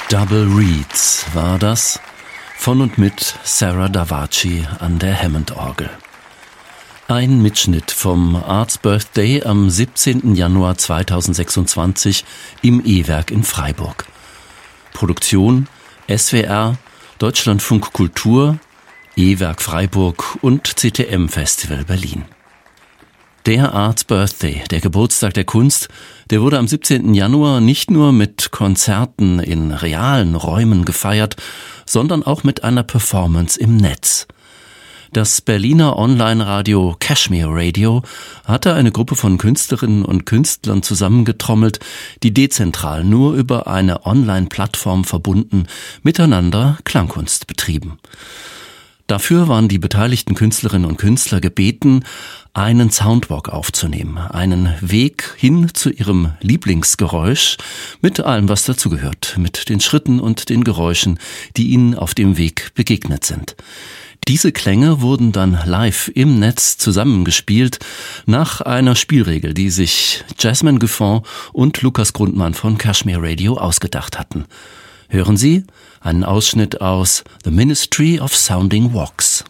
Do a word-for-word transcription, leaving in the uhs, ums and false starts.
Double Reeds war das, von und mit Sarah Davachi an der Hammond-Orgel. Ein Mitschnitt vom Arts Birthday am siebzehnten Januar zweitausendsechsundzwanzig im E-Werk in Freiburg. Produktion S W R, Deutschlandfunk Kultur, E-Werk Freiburg und C T M Festival Berlin. Der Arts Birthday, der Geburtstag der Kunst, der wurde am siebzehnten Januar nicht nur mit Konzerten in realen Räumen gefeiert, sondern auch mit einer Performance im Netz. Das Berliner Online-Radio Kashmir Radio hatte eine Gruppe von Künstlerinnen und Künstlern zusammengetrommelt, die dezentral nur über eine Online-Plattform verbunden miteinander Klangkunst betrieben. Dafür waren die beteiligten Künstlerinnen und Künstler gebeten, einen Soundwalk aufzunehmen, einen Weg hin zu ihrem Lieblingsgeräusch, mit allem, was dazugehört, mit den Schritten und den Geräuschen, die ihnen auf dem Weg begegnet sind. Diese Klänge wurden dann live im Netz zusammengespielt, nach einer Spielregel, die sich Jasmine Guffin und Lukas Grundmann von Kashmir Radio ausgedacht hatten. Hören Sie einen Ausschnitt aus The Ministry of Sounding Walks.